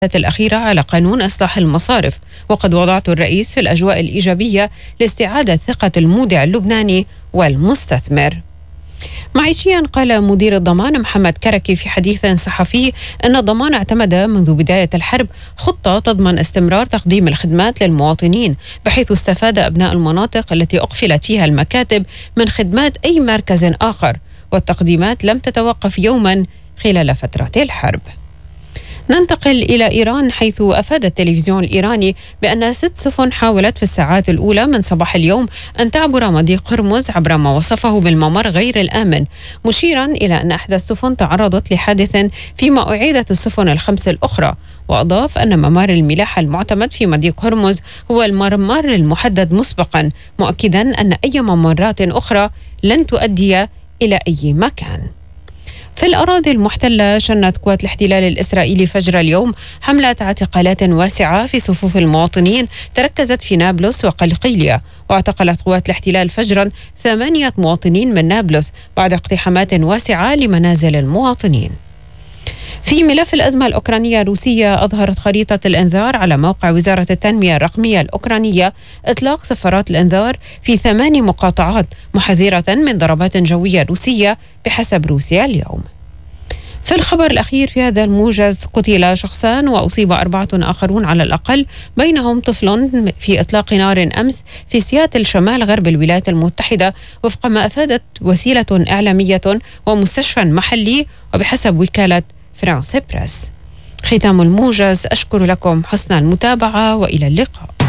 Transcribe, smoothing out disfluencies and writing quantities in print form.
الأخيرة على قانون إصلاح المصارف، وقد وضعت الرئيس في الأجواء الإيجابية لاستعادة ثقة المودع اللبناني والمستثمر. معيشيا، قال مدير الضمان محمد كركي في حديث صحفي أن الضمان اعتمد منذ بداية الحرب خطة تضمن استمرار تقديم الخدمات للمواطنين، بحيث استفاد أبناء المناطق التي أقفلت فيها المكاتب من خدمات أي مركز آخر، والتقديمات لم تتوقف يوما خلال فترة الحرب. ننتقل إلى إيران، حيث أفاد التلفزيون الإيراني بأن 6 سفن حاولت في الساعات الأولى من صباح اليوم أن تعبر مضيق هرمز عبر ما وصفه بالممر غير الآمن، مشيرا إلى أن إحدى السفن تعرضت لحادث فيما أعيدت السفن ال5 الأخرى. وأضاف أن ممر الملاحة المعتمد في مضيق هرمز هو الممر المحدد مسبقا، مؤكدا أن أي ممرات أخرى لن تؤدي إلى أي مكان. في الأراضي المحتلة، شنت قوات الاحتلال الإسرائيلي فجر اليوم حملة اعتقالات واسعة في صفوف المواطنين تركزت في نابلس وقلقيلية، واعتقلت قوات الاحتلال فجرا 8 مواطنين من نابلس بعد اقتحامات واسعة لمنازل المواطنين. في ملف الأزمة الأوكرانية الروسية، أظهرت خريطة الإنذار على موقع وزارة التنمية الرقمية الأوكرانية إطلاق صفارات الإنذار في 8 مقاطعات، محذرة من ضربات جوية روسية بحسب روسيا اليوم. في الخبر الأخير في هذا الموجز، قتل شخصان وأصيب 4 آخرون على الأقل، بينهم طفل في إطلاق نار أمس في سياتل شمال غرب الولايات المتحدة، وفق ما أفادت وسيلة إعلامية ومستشفى محلي وبحسب وكالة فرانس بريس. ختام الموجز، أشكر لكم حسن المتابعة وإلى اللقاء.